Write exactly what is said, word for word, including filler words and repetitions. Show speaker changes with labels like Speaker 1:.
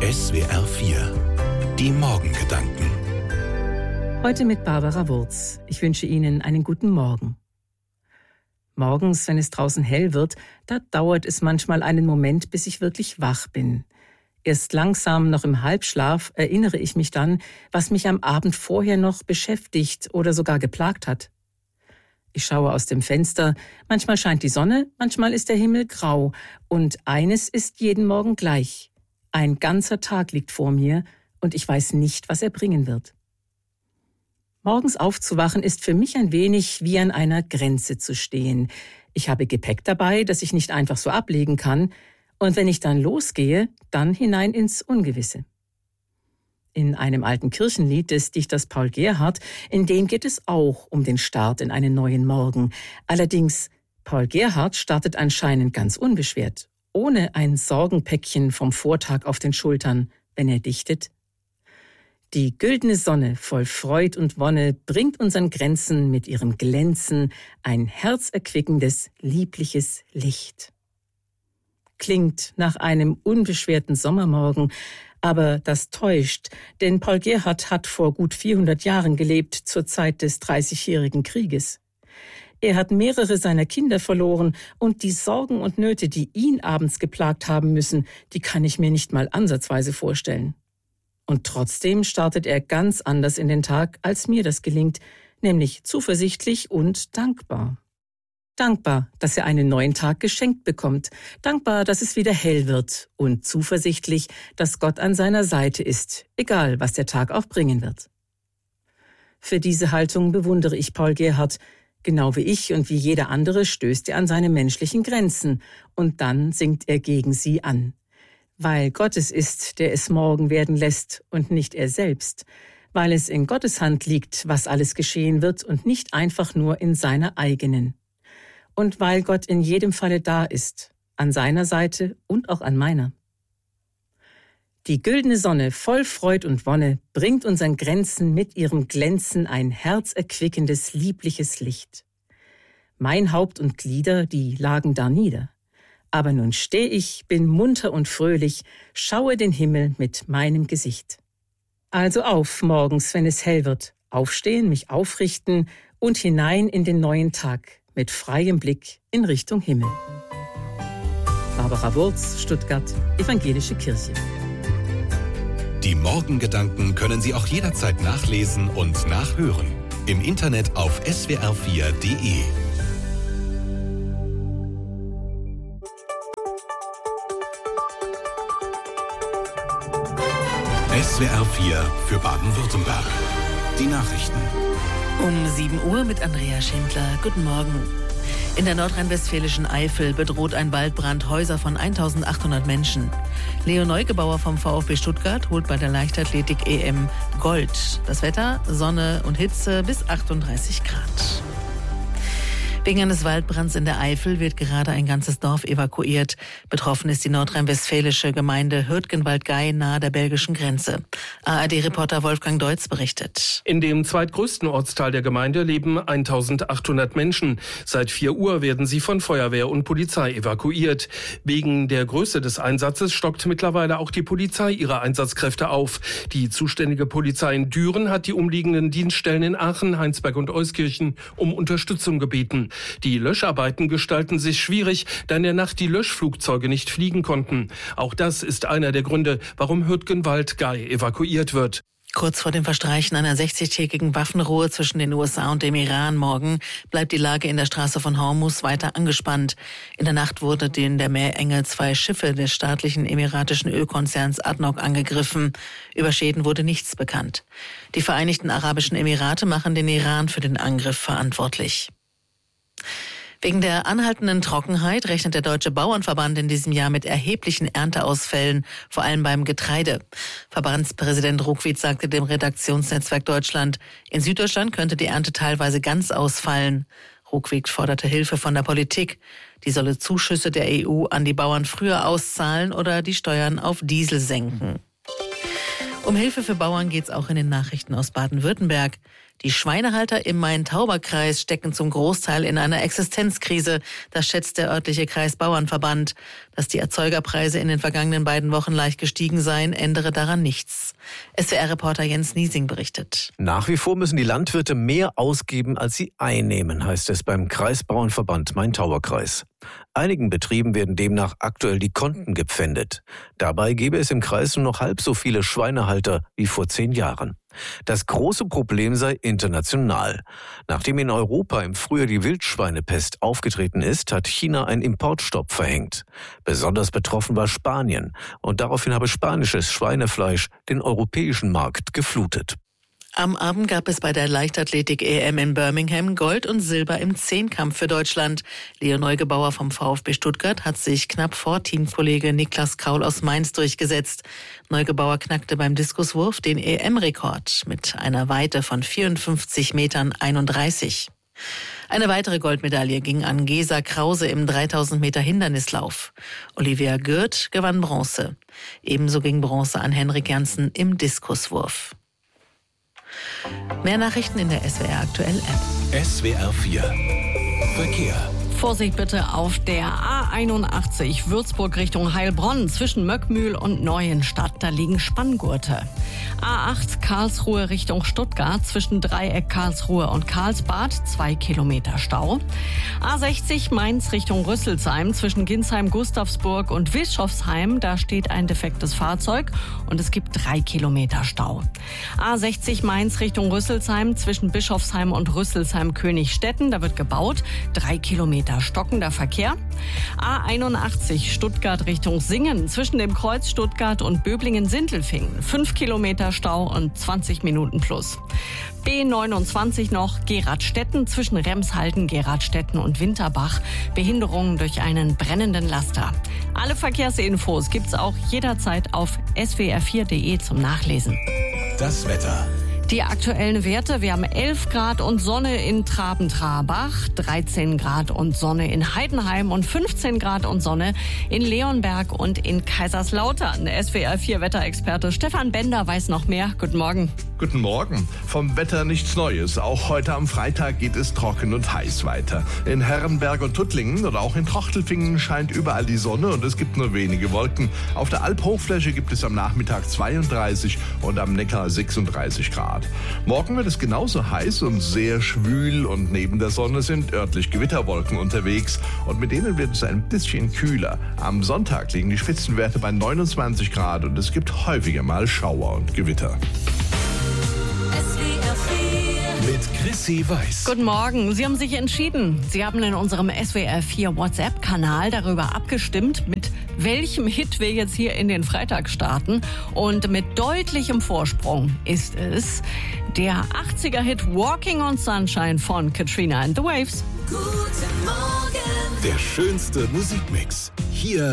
Speaker 1: S W R vier. Die Morgengedanken.
Speaker 2: Heute mit Barbara Wurz. Ich wünsche Ihnen einen guten Morgen. Morgens, wenn es draußen hell wird, da dauert es manchmal einen Moment, bis ich wirklich wach bin. Erst langsam, noch im Halbschlaf, erinnere ich mich dann, was mich am Abend vorher noch beschäftigt oder sogar geplagt hat. Ich schaue aus dem Fenster, manchmal scheint die Sonne, manchmal ist der Himmel grau und eines ist jeden Morgen gleich. Ein ganzer Tag liegt vor mir und ich weiß nicht, was er bringen wird. Morgens aufzuwachen ist für mich ein wenig wie an einer Grenze zu stehen. Ich habe Gepäck dabei, das ich nicht einfach so ablegen kann, und wenn ich dann losgehe, dann hinein ins Ungewisse. In einem alten Kirchenlied des Dichters Paul Gerhardt, in dem geht es auch um den Start in einen neuen Morgen. Allerdings, Paul Gerhardt startet anscheinend ganz unbeschwert, ohne ein Sorgenpäckchen vom Vortag auf den Schultern, wenn er dichtet: Die güldene Sonne voll Freud und Wonne bringt unseren Grenzen mit ihrem Glänzen ein herzerquickendes, liebliches Licht. Klingt nach einem unbeschwerten Sommermorgen, aber das täuscht, denn Paul Gerhardt hat vor gut vierhundert Jahren gelebt, zur Zeit des Dreißigjährigen Krieges. Er hat mehrere seiner Kinder verloren und die Sorgen und Nöte, die ihn abends geplagt haben müssen, die kann ich mir nicht mal ansatzweise vorstellen. Und trotzdem startet er ganz anders in den Tag, als mir das gelingt, nämlich zuversichtlich und dankbar. Dankbar, dass er einen neuen Tag geschenkt bekommt, dankbar, dass es wieder hell wird und zuversichtlich, dass Gott an seiner Seite ist, egal was der Tag auch bringen wird. Für diese Haltung bewundere ich Paul Gerhardt. Genau wie ich und wie jeder andere stößt er an seine menschlichen Grenzen und dann sinkt er gegen sie an. Weil Gott es ist, der es morgen werden lässt und nicht er selbst. Weil es in Gottes Hand liegt, was alles geschehen wird und nicht einfach nur in seiner eigenen. Und weil Gott in jedem Falle da ist, an seiner Seite und auch an meiner. Die güldene Sonne voll Freud und Wonne bringt unseren Grenzen mit ihrem Glänzen ein herzerquickendes, liebliches Licht. Mein Haupt und Glieder, die lagen da nieder. Aber nun steh ich, bin munter und fröhlich, schaue den Himmel mit meinem Gesicht. Also auf morgens, wenn es hell wird, aufstehen, mich aufrichten und hinein in den neuen Tag, mit freiem Blick in Richtung Himmel. Barbara Wurz, Stuttgart, Evangelische Kirche.
Speaker 1: Die Morgengedanken können Sie auch jederzeit nachlesen und nachhören. Im Internet auf S W R vier Punkt de. S W R vier für Baden-Württemberg. Die Nachrichten.
Speaker 3: Um sieben Uhr mit Andrea Schindler. Guten Morgen. In der nordrhein-westfälischen Eifel bedroht ein Waldbrand Häuser von eintausendachthundert Menschen. Leo Neugebauer vom VfB Stuttgart holt bei der Leichtathletik-E M Gold. Das Wetter, Sonne und Hitze bis achtunddreißig Grad. Wegen eines Waldbrands in der Eifel wird gerade ein ganzes Dorf evakuiert. Betroffen ist die nordrhein-westfälische Gemeinde Hürtgenwald-Gey nahe der belgischen Grenze. A R D-Reporter Wolfgang Deutz berichtet.
Speaker 4: In dem zweitgrößten Ortsteil der Gemeinde leben eintausendachthundert Menschen. Seit vier Uhr werden sie von Feuerwehr und Polizei evakuiert. Wegen der Größe des Einsatzes stockt mittlerweile auch die Polizei ihre Einsatzkräfte auf. Die zuständige Polizei in Düren hat die umliegenden Dienststellen in Aachen, Heinsberg und Euskirchen um Unterstützung gebeten. Die Löscharbeiten gestalten sich schwierig, da in der Nacht die Löschflugzeuge nicht fliegen konnten. Auch das ist einer der Gründe, warum Hürtgenwald-Gey evakuiert wird.
Speaker 3: Kurz vor dem Verstreichen einer sechzigtägigen Waffenruhe zwischen den U S A und dem Iran morgen bleibt die Lage in der Straße von Hormuz weiter angespannt. In der Nacht wurden in der Meerenge zwei Schiffe des staatlichen emiratischen Ölkonzerns A D N O C angegriffen. Über Schäden wurde nichts bekannt. Die Vereinigten Arabischen Emirate machen den Iran für den Angriff verantwortlich. Wegen der anhaltenden Trockenheit rechnet der Deutsche Bauernverband in diesem Jahr mit erheblichen Ernteausfällen, vor allem beim Getreide. Verbandspräsident Ruckwied sagte dem Redaktionsnetzwerk Deutschland, in Süddeutschland könnte die Ernte teilweise ganz ausfallen. Ruckwied forderte Hilfe von der Politik. Die solle Zuschüsse der E U an die Bauern früher auszahlen oder die Steuern auf Diesel senken. Um Hilfe für Bauern geht es auch in den Nachrichten aus Baden-Württemberg. Die Schweinehalter im Main-Tauber-Kreis stecken zum Großteil in einer Existenzkrise. Das schätzt der örtliche Kreisbauernverband. Dass die Erzeugerpreise in den vergangenen beiden Wochen leicht gestiegen seien, ändere daran nichts. S W R-Reporter Jens Niesing berichtet.
Speaker 5: Nach wie vor müssen die Landwirte mehr ausgeben, als sie einnehmen, heißt es beim Kreisbauernverband Main-Tauber-Kreis. Einigen Betrieben werden demnach aktuell die Konten gepfändet. Dabei gäbe es im Kreis nur noch halb so viele Schweinehalter wie vor zehn Jahren. Das große Problem sei international. Nachdem in Europa im Frühjahr die Wildschweinepest aufgetreten ist, hat China einen Importstopp verhängt. Besonders betroffen war Spanien und daraufhin habe spanisches Schweinefleisch den europäischen Markt geflutet.
Speaker 3: Am Abend gab es bei der Leichtathletik-E M in Birmingham Gold und Silber im Zehnkampf für Deutschland. Leo Neugebauer vom VfB Stuttgart hat sich knapp vor Teamkollege Niklas Kaul aus Mainz durchgesetzt. Neugebauer knackte beim Diskuswurf den E M-Rekord mit einer Weite von vierundfünfzig Metern einunddreißig. Eine weitere Goldmedaille ging an Gesa Krause im dreitausend Meter Hindernislauf. Olivia Gürt gewann Bronze. Ebenso ging Bronze an Henrik Janssen im Diskuswurf. Mehr Nachrichten in der S W R Aktuell App.
Speaker 1: S W R vier Verkehr.
Speaker 6: Vorsicht bitte auf der A einundachtzig Würzburg Richtung Heilbronn zwischen Möckmühl und Neuenstadt. Da liegen Spanngurte. A acht Karlsruhe Richtung Stuttgart zwischen Dreieck Karlsruhe und Karlsbad. Zwei Kilometer Stau. A sechzig Mainz Richtung Rüsselsheim zwischen Ginsheim, Gustavsburg und Bischofsheim. Da steht ein defektes Fahrzeug und es gibt drei Kilometer Stau. A sechzig Mainz Richtung Rüsselsheim zwischen Bischofsheim und Rüsselsheim-Königstetten. Da wird gebaut. Drei Kilometer stockender Verkehr. A einundachtzig Stuttgart Richtung Singen zwischen dem Kreuz Stuttgart und Böblingen-Sindelfingen. Fünf Kilometer Stau und zwanzig Minuten plus. B neunundzwanzig noch Geradstetten zwischen Remshalden, Geradstetten und Winterbach. Behinderungen durch einen brennenden Laster. Alle Verkehrsinfos gibt's auch jederzeit auf S W R vier Punkt de zum Nachlesen.
Speaker 1: Das Wetter.
Speaker 6: Die aktuellen Werte, wir haben elf Grad und Sonne in Traben-Trarbach, dreizehn Grad und Sonne in Heidenheim und fünfzehn Grad und Sonne in Leonberg und in Kaiserslautern. S W R vier Wetterexperte Stefan Bender weiß noch mehr. Guten Morgen.
Speaker 7: Guten Morgen. Vom Wetter nichts Neues. Auch heute am Freitag geht es trocken und heiß weiter. In Herrenberg und Tuttlingen oder auch in Trochtelfingen scheint überall die Sonne und es gibt nur wenige Wolken. Auf der Alphochfläche gibt es am Nachmittag zweiunddreißig und am Neckar sechsunddreißig Grad. Morgen wird es genauso heiß und sehr schwül und neben der Sonne sind örtlich Gewitterwolken unterwegs und mit denen wird es ein bisschen kühler. Am Sonntag liegen die Spitzenwerte bei neunundzwanzig Grad und es gibt häufiger mal Schauer und Gewitter.
Speaker 1: Mit Chrissy Weiß.
Speaker 6: Guten Morgen. Sie haben sich entschieden. Sie haben in unserem S W R vier WhatsApp-Kanal darüber abgestimmt, mit welchem Hit wir jetzt hier in den Freitag starten. Und mit deutlichem Vorsprung ist es der achtziger-Hit Walking on Sunshine von Katrina and the Waves.
Speaker 1: Guten Morgen. Der schönste Musikmix. Hier